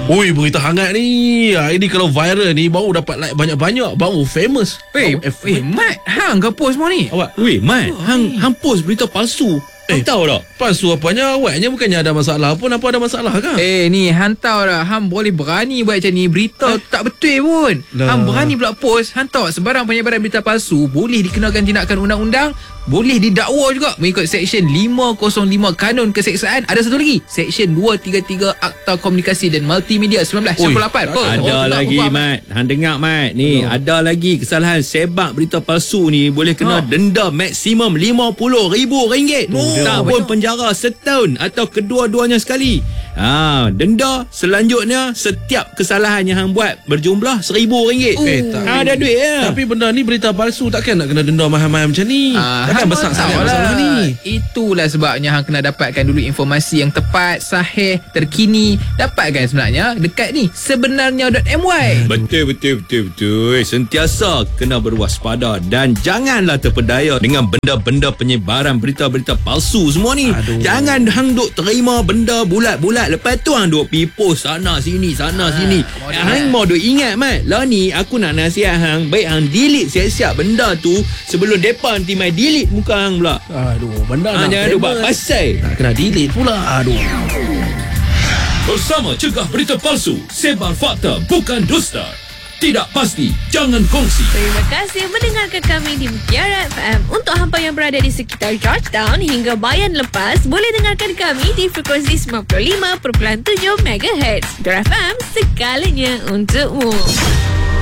Oi, berita hangat ni. Ini kalau viral ni baru dapat like banyak-banyak, baru famous. Mat, hang ke post semua ni? Awak Weh, Mat, hang post berita palsu. Tahu tak? palsu apanya? Awaknya bukannya ada masalah pun. Apa ada masalah kan? Ni hantar dah. Hang boleh berani buat macam ni. Berita tak betul pun. Hang berani pula post. Hang tahu sebarang penyebaran berita palsu boleh dikenakan tindakan undang-undang, boleh didakwa juga mengikut Seksyen 505 Kanun Keseksaan. Ada satu lagi, Seksyen 233 Akta Komunikasi dan Multimedia 1998. Ada lagi, Mat. Hang dengar, Mat. Ni, ada lagi kesalahan sebab berita palsu ni boleh kena denda maksimum RM50,000. Tak pun penjara setahun atau kedua-duanya sekali. Denda selanjutnya setiap kesalahan yang hang buat berjumlah RM1,000. Ada duit ya. Tapi benda ni berita palsu, takkan nak kena denda mahal-mahal macam ni. Takkan besar sangat masalah ni. Itulah sebabnya hang kena dapatkan dulu informasi yang tepat, sahih, terkini. Dapatkan sebenarnya dekat ni sebenarnya.my. Betul. Sentiasa kena berwaspada dan janganlah terpedaya dengan benda-benda penyebaran berita-berita palsu semua ni. Jangan hang duk terima benda bulat-bulat, lepas tu hang duk pergi post sana sini. Hang mau duk ingat, Mat. Lah ni aku nak nasihat hang, baik hang delete siap-siap benda tu sebelum depa nanti mai delete muka hang pula. Benda nak jangan duk buat pasal. nak kena delete pula. Bersama cegah berita palsu, sebar fakta bukan dusta. Tidak pasti, jangan kongsi. Terima kasih mendengarkan kami di Mutiara FM. Untuk hampa yang berada di sekitar Georgetown hingga Bayan Lepas, boleh dengarkan kami di frekuensi 95.7 MHz. Mutiara FM, segalanya untukmu.